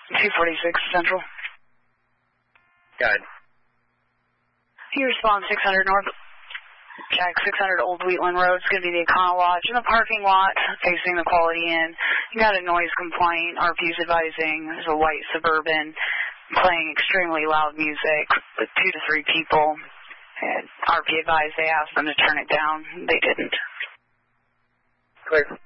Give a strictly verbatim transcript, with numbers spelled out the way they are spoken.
two forty-six Central. Got it. You respond six hundred North. Jack six hundred Old Wheatland Road. It's going to be the Econo Lodge in the parking lot facing the Quality Inn. You got a noise complaint. R P's advising there's a white Suburban playing extremely loud music with two to three people. And R P advised they asked them to turn it down. They didn't. Clear.